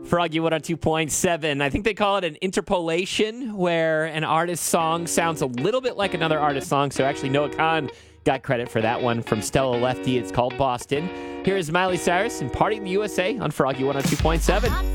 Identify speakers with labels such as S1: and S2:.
S1: Froggy 102.7. I think they call it an interpolation, where an artist's song sounds a little bit like another artist's song. So actually, Noah Khan got credit for that one from Stella Lefty. It's called Boston. Here is Miley Cyrus and Party in the USA on Froggy 102.7.